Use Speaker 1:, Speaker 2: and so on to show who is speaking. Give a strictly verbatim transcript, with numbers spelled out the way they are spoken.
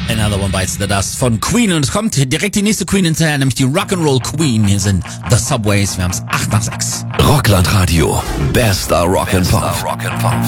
Speaker 1: Another One Bites the Dust von Queen. Und es kommt direkt die nächste Queen hinterher, nämlich die Rock'n'Roll Queen. Hier sind The Subways. Wir haben es acht nach sechs.
Speaker 2: Rockland Radio. Bester Rock and Pop.